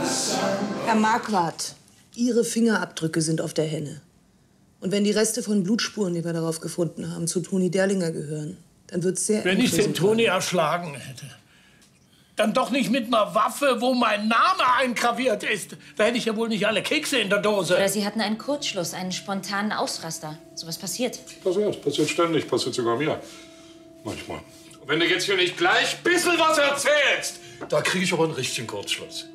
Herr Marquardt, Ihre Fingerabdrücke sind auf der Henne. Und wenn die Reste von Blutspuren, die wir darauf gefunden haben, zu Toni Derlinger gehören, dann wird es sehr Wenn ich den Toni erschlagen hätte, dann doch nicht mit einer Waffe, wo mein Name eingraviert ist. Da hätte ich ja wohl nicht alle Kekse in der Dose. Oder Sie hatten einen Kurzschluss, einen spontanen Ausraster. So was passiert. Passiert ständig, passiert sogar mir. Manchmal. Und wenn du jetzt hier nicht gleich ein bisschen was erzählst, da kriege ich aber einen richtigen Kurzschluss.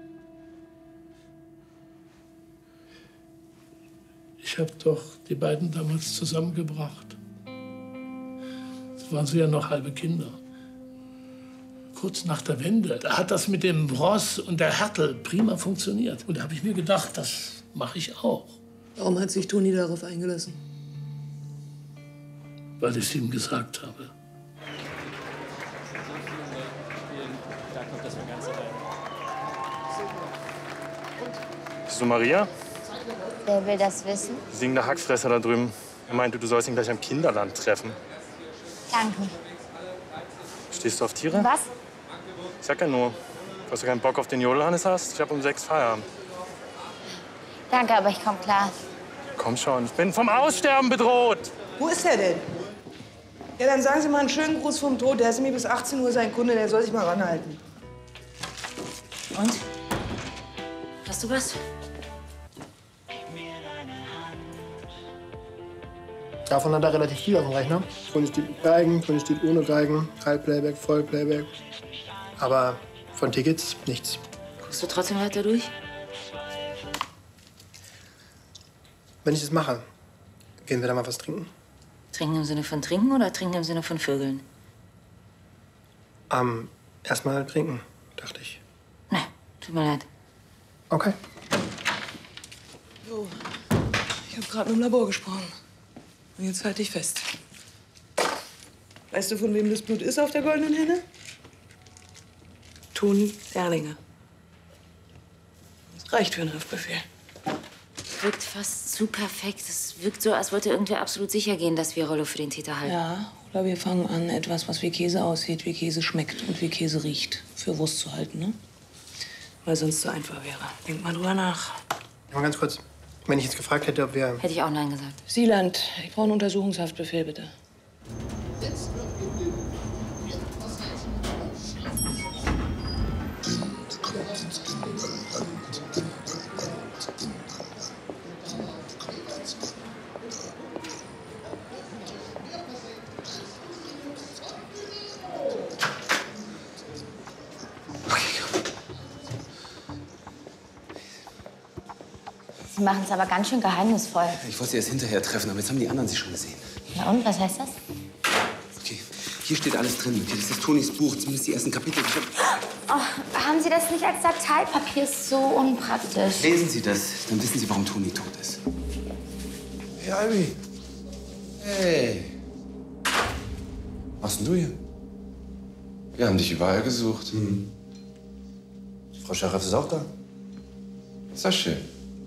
Ich habe doch die beiden damals zusammengebracht. Da waren sie ja noch halbe Kinder. Kurz nach der Wende, da hat das mit dem Ross und der Härtel prima funktioniert. Und da habe ich mir gedacht, das mache ich auch. Warum hat sich Toni darauf eingelassen? Weil ich es ihm gesagt habe. Bist du Maria? Wer will das wissen? Die singende Hackfresser da drüben. Er meinte, du sollst ihn gleich am Kinderland treffen. Danke. Stehst du auf Tiere? Was? Ich sag ja nur, falls du keinen Bock auf den Jodelhannes hast, ich hab um 6 Feierabend. Danke, aber ich komm klar. Komm schon, ich bin vom Aussterben bedroht. Wo ist er denn? Ja, dann sagen Sie mal einen schönen Gruß vom Tod. Der ist nämlich bis 18 Uhr sein Kunde, der soll sich mal ranhalten. Und? Hast du was? Davon hat er relativ viel auf dem Rechner. Von steht mit Geigen, von steht ohne Geigen, Halbplayback, Vollplayback. Aber von Tickets nichts. Guckst du trotzdem weiter durch? Wenn ich das mache, gehen wir da mal was trinken? Trinken im Sinne von trinken oder trinken im Sinne von Vögeln? Erstmal trinken, dachte ich. Nee, tut mir leid. Okay. Jo, ich habe gerade mit dem Labor gesprochen. Und jetzt halte ich fest. Weißt du, von wem das Blut ist auf der goldenen Henne? Toni Derlinger. Das reicht für einen Haftbefehl. Wirkt fast zu perfekt. Es wirkt so, als wollte irgendwer absolut sicher gehen, dass wir Rollo für den Täter halten. Ja, oder wir fangen an, etwas, was wie Käse aussieht, wie Käse schmeckt und wie Käse riecht, für Wurst zu halten, ne? Weil sonst so einfach wäre. Denk mal drüber nach. Mal ganz kurz. Wenn ich jetzt gefragt hätte, ob wir... Hätte ich auch Nein gesagt. Sieland, ich brauche einen Untersuchungshaftbefehl, bitte. Sie machen es aber ganz schön geheimnisvoll. Ich wollte sie erst hinterher treffen, aber jetzt haben die anderen sie schon gesehen. Na und, was heißt das? Okay, hier steht alles drin. Okay, das ist Tonis Buch, zumindest die ersten Kapitel. Oh, haben Sie das nicht als Dateipapier? Ist so unpraktisch. Lesen Sie das, dann wissen Sie, warum Toni tot ist. Hey, Albi. Hey. Was machst denn du hier? Wir haben dich überall gesucht. Frau Scharaf ist auch da. Ist das schön.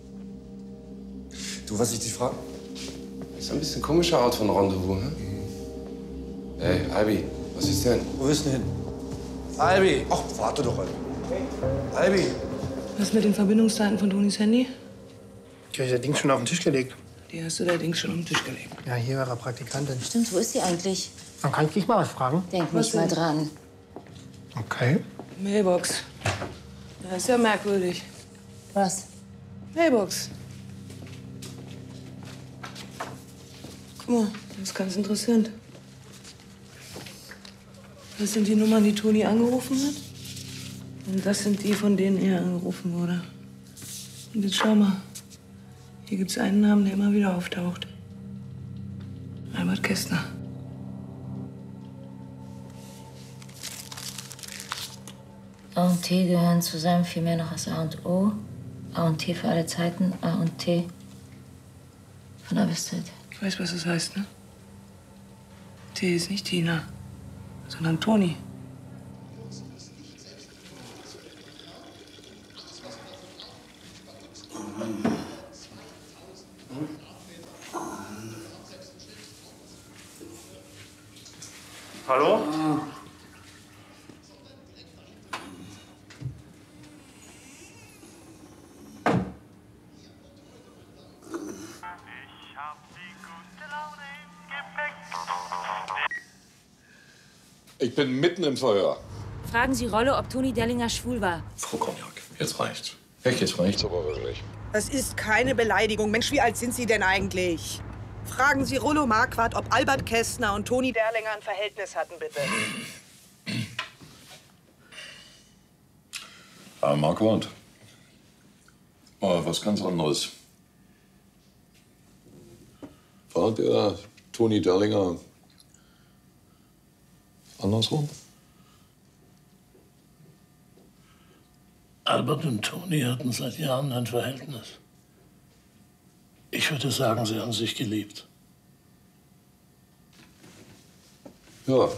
Du, was ich dich frage? Ist ein bisschen komischer Art von Rendezvous, ne? Hey, Albi, was ist denn? Wo willst du denn hin? Albi! Ach, warte doch, Albi. Albi! Was mit den Verbindungsdaten von Tonis Handy? Die habe ich das Ding schon auf den Tisch gelegt. Die hast du der Ding schon auf den Tisch gelegt. Ja, hier war ihre Praktikantin. Stimmt, wo ist sie eigentlich? Dann kann ich dich mal was fragen. Denk Was nicht mal denn? dran. Okay. Mailbox. Das ist ja merkwürdig. Was? Mailbox. Guck mal, das ist ganz interessant. Das sind die Nummern, die Toni angerufen hat. Und das sind die, von denen er angerufen wurde. Und jetzt schau mal. Hier gibt's einen Namen, der immer wieder auftaucht. Albert Kästner. A und T gehören zusammen, viel mehr noch als A und O. A und T für alle Zeiten, A und T von A bis Z. Ich weiß, was das heißt, ne? T ist nicht Tina, sondern Toni. Hallo? Ich bin mitten im Verhör. Fragen Sie Rolle, ob Toni Dellinger schwul war. Frau Cognac, jetzt reicht's. Echt, jetzt reicht's aber wirklich. Das ist keine Beleidigung. Mensch, wie alt sind Sie denn eigentlich? Fragen Sie Rollo Marquardt, ob Albert Kästner und Toni Dellinger ein Verhältnis hatten, bitte. Herr Marquardt. Was ganz anderes. War der Toni Dellinger andersrum? Albert und Toni hatten seit Jahren ein Verhältnis. Ich würde sagen, sie haben sich geliebt. Ja.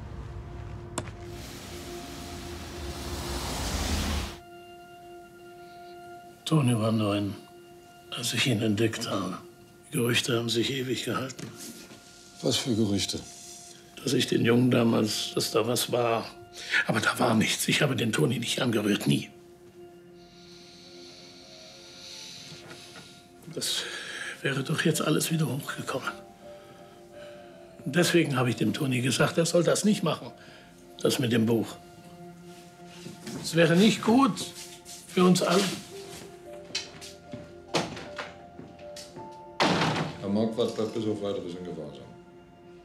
Toni war 9, als ich ihn entdeckt habe. Die Gerüchte haben sich ewig gehalten. Was für Gerüchte? Dass ich den Jungen damals, dass da was war. Aber da war nichts. Ich habe den Toni nicht angerührt, nie. Das wäre doch jetzt alles wieder hochgekommen. Und deswegen habe ich dem Toni gesagt, er soll das nicht machen. Das mit dem Buch. Es wäre nicht gut für uns alle. Herr Marquardt bleibt bis auf Weiteres in Gewahrsam.